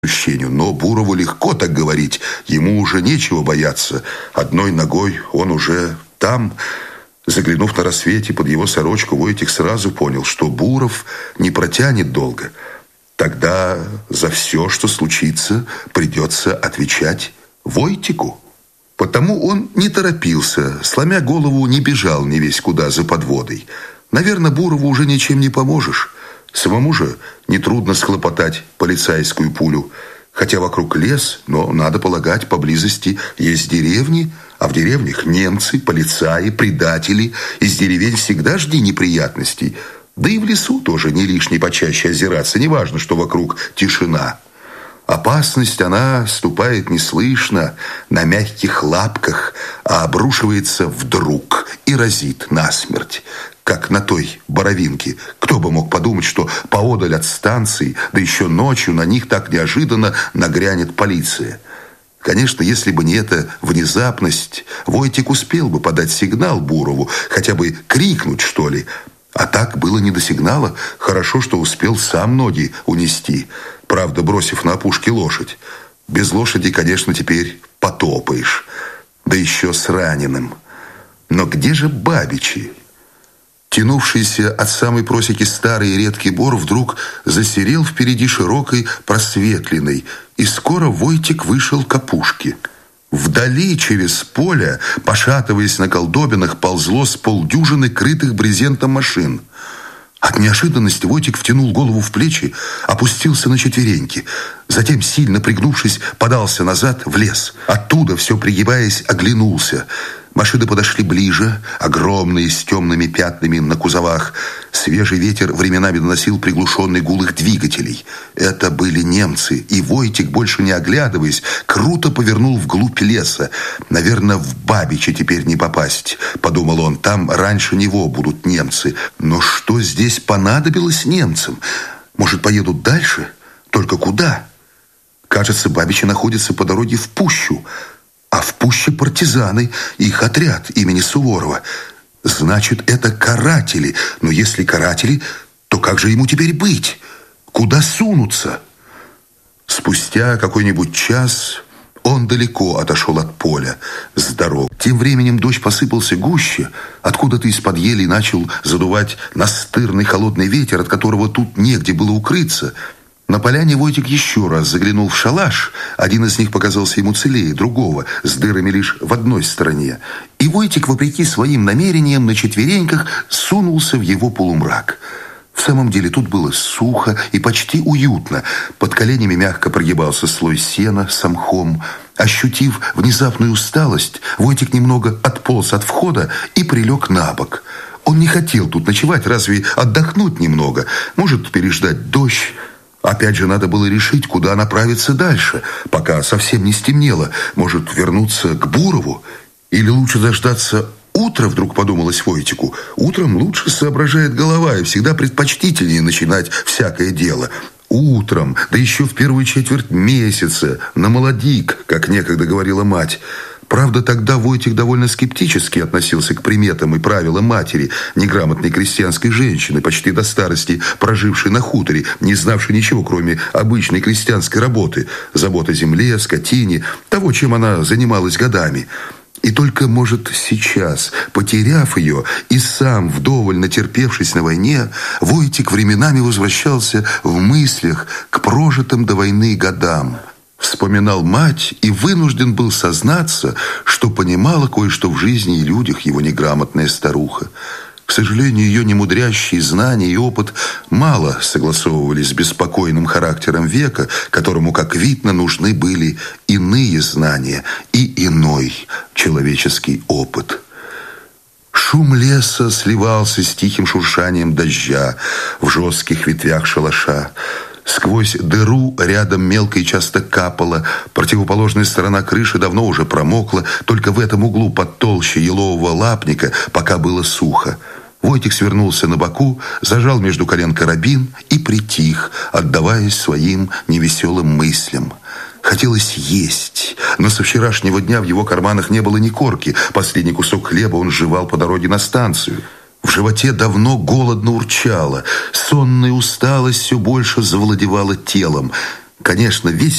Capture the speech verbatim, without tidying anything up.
ощущению, но Бурову легко так говорить. Ему уже нечего бояться. Одной ногой он уже там. Заглянув на рассвете под его сорочку, Войтик сразу понял, что Буров не протянет долго. Тогда за все, что случится, придется отвечать Войтику. Потому он не торопился, сломя голову, не бежал не весь куда за подводой. Наверное, Бурову уже ничем не поможешь. Самому же нетрудно схлопотать полицейскую пулю. Хотя вокруг лес, но, надо полагать, поблизости есть деревни, а в деревнях немцы, полицаи, предатели. Из деревень всегда жди неприятностей. Да и в лесу тоже не лишне почаще озираться, неважно, что вокруг тишина. Опасность, она ступает неслышно, на мягких лапках, а обрушивается вдруг и разит насмерть, как на той Боровинке. Кто бы мог подумать, что поодаль от станции, да еще ночью на них так неожиданно нагрянет полиция. Конечно, если бы не эта внезапность, Войтик успел бы подать сигнал Бурову, хотя бы крикнуть, что ли. А так было не до сигнала. Хорошо, что успел сам ноги унести, правда, бросив на опушке лошадь. Без лошади, конечно, теперь потопаешь, да еще с раненым. Но где же бабичи? Тянувшийся от самой просеки старый и редкий бор вдруг засерел впереди широкой просветленной, и скоро Войтик вышел к опушке. Вдали через поле, пошатываясь на колдобинах, ползло с полдюжины крытых брезентом машин. От неожиданности Войтик втянул голову в плечи, опустился на четвереньки. Затем, сильно пригнувшись, подался назад в лес. Оттуда, все пригибаясь, оглянулся. Машины подошли ближе, огромные, с темными пятнами на кузовах. Свежий ветер временами доносил приглушенный гул их двигателей. Это были немцы, и Войтик, больше не оглядываясь, круто повернул вглубь леса. «Наверное, в Бабичи теперь не попасть», — подумал он. «Там раньше него будут немцы. Но что здесь понадобилось немцам? Может, поедут дальше? Только куда?» Кажется, Бабичи находятся по дороге в пущу. А в пуще партизаны, их отряд имени Суворова. Значит, это каратели. Но если каратели, то как же ему теперь быть? Куда сунуться? Спустя какой-нибудь час он далеко отошел от поля, с дорог. Тем временем дождь посыпался гуще. Откуда-то из-под елей начал задувать настырный холодный ветер, от которого тут негде было укрыться. На поляне Войтик еще раз заглянул в шалаш. Один из них показался ему целее другого, с дырами лишь в одной стороне. И Войтик, вопреки своим намерениям, на четвереньках сунулся в его полумрак. В самом деле тут было сухо и почти уютно. Под коленями мягко прогибался слой сена с мхом. Ощутив внезапную усталость, Войтик немного отполз от входа и прилег на бок. Он не хотел тут ночевать, разве отдохнуть немного? Может, переждать дождь? Опять же, надо было решить, куда направиться дальше, пока совсем не стемнело. Может, вернуться к Бурову? Или лучше дождаться утра, вдруг подумалось Войтику. Утром лучше соображает голова, и всегда предпочтительнее начинать всякое дело. Утром, да еще в первую четверть месяца, на молодик, как некогда говорила мать. Правда, тогда Войтик довольно скептически относился к приметам и правилам матери, неграмотной крестьянской женщины, почти до старости прожившей на хуторе, не знавшей ничего, кроме обычной крестьянской работы, забот о земле, скотине, того, чем она занималась годами. И только, может, сейчас, потеряв ее и сам вдоволь натерпевшись на войне, Войтик временами возвращался в мыслях к прожитым до войны годам. Вспоминал мать и вынужден был сознаться, что понимала кое-что в жизни и людях его неграмотная старуха. К сожалению, ее немудрящие знания и опыт мало согласовывались с беспокойным характером века, которому, как видно, нужны были иные знания и иной человеческий опыт. Шум леса сливался с тихим шуршанием дождя в жестких ветвях шалаша. Сквозь дыру рядом мелко и часто капало. Противоположная сторона крыши давно уже промокла. Только в этом углу под толще елового лапника пока было сухо. Войтик свернулся на боку, зажал между колен карабин и притих, отдаваясь своим невеселым мыслям. Хотелось есть, но со вчерашнего дня в его карманах не было ни корки. Последний кусок хлеба он жевал по дороге на станцию. В животе давно голодно урчало. Сонная усталость все больше завладевала телом. Конечно, весь